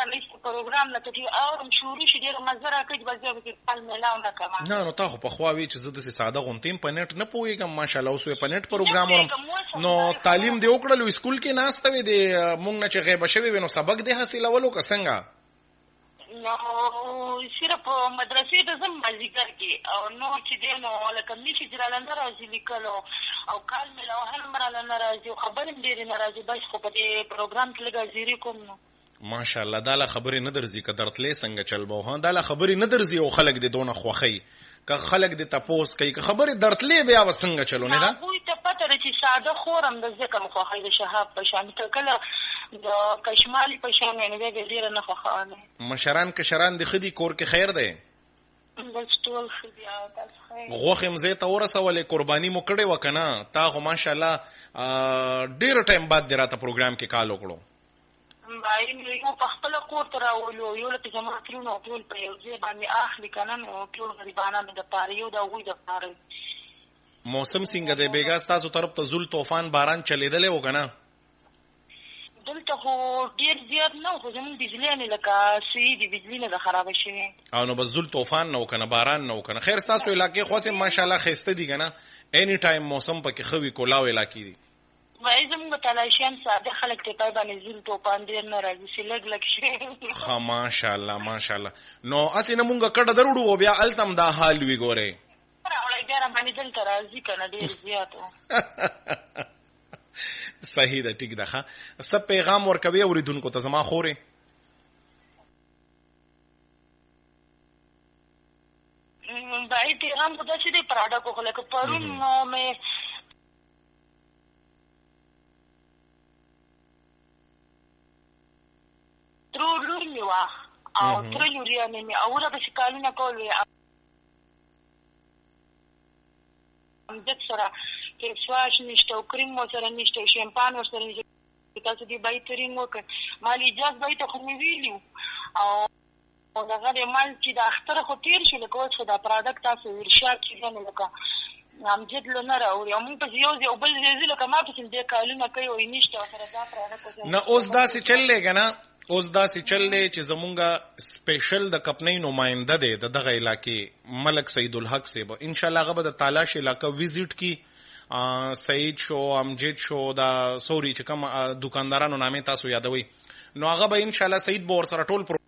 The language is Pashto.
لیست پروګرام نه ته اورم شروع شي ډېر مزه راکړي بس بیا به خپل ملاو نه کوم نه نو تا خو په خوا وی چې زه د ساده غونټیم په نت نه پوهیږم ماشاءالله اوس په نت پروګرام ورم نو تعلیم دی وکړلو اسکول کې ناشته وي د مونږ نه چې غیبه شوی نو سبق دی حاصلولو که څنګه نو صرف مدرسې ته زم مازیګر کې او نو چې دی نو لکه نشي جلاله نه راځي لیکلو او کال ملاو هر مراله نه راځي خبرې ډېرې نه راځي بس خو په دې پروګرام کې لږ زیری کوم نو ماشاءالله دا له خبرې نه درځي که درتلې څنګه چل به ها دا له خبرې نه درځي او خلک دې دونه خوښي که خلک دې تپوس کوي که خبرې درتلې بیا به څنګه چلو نه ده هغوی ته پته ده چې ساده خورم د ځکه مې خوښوي د شهاب په شان که کله د کشمالي په شان یعنې بیا به ډېره نه خوښوم مشران کشران دې ښه دي کور کې خیر دی بس ټول ښه دي او بس خیر غوښې مځې ته ورسولې قرباني مو کړې وه که نه تا خو ماشاءالله ډېر ټایم بعد دې راته پروګرام کې کال وکړو یو په خپله کور ته راولو یو لکه زما ترونه ټول په یو ځای باندې اخلي که نه نو ټول غریبانان مې دپاره یو د هغوی دپاره موسم څنګه دی بېګا ستاسو طرف ته زول طوفان باران چلېدلی و که نه دلته خو ډېر زیات نه خو زموږ بجلي یعنې لکه صحیح دي بجلي نه ده خرابه شوې او نو بس زول طوفان نه و که نه باران نه و که نه خیر ستاسو علاقې خو هسې ماشاءالله ښایسته دي که نه اینی ټایم موسم پکې ښه وي کولاو علاقې دي وایي زموږ تلاشیان ساده خلک ته پای باندې زول طوفان ډېر نه راځي چې لږ لږ شي ښه ماشاءالله ماشاءالله نو هسې نه مونږ کډه دروړو او بیا هلته هم دا حال وي ګورئ راوړی بیا راباندې دلته راځي که نه ډېر زیات و صحیح ده ټیک ده ښه څه پیغام ورکوي اورېدونکو ته زما خورې بھائی پیغام خدا سے دے پراڈا کو خلق پرون میں ترور میوا او تروریا می اوره به شکالونه کول امجد سره کې سواش نشته او کریم مو سره نشته شیمپان ور سره نشته تاسو دې بای ترین وکړ مالی اجازه بای ته خو می ویلو او هغه مال چې د اختر خو تیر شو لکه اوس خو دا پروډکټ تاسو ورشا چې نه لکه امجد لونه راوړي او موږ په یو بل ځای لکه ما په دې کالونه کوي او نشته سره دا پروډکټ نه اوس داسې چلېږي نه اوس داسې چلې چې زمونږه سپیشل د کپنۍ نماینده دی د دغه علاقې ملک سعید الحق صاحب ان شاء الله هغه به د تالاش علاقه ویزیټ کی سعید شو امجد شو دا سوري چې کوم دکاندارانو نامې تاسو یادوي نو هغه به ان شاء الله سعید به ورسره ټول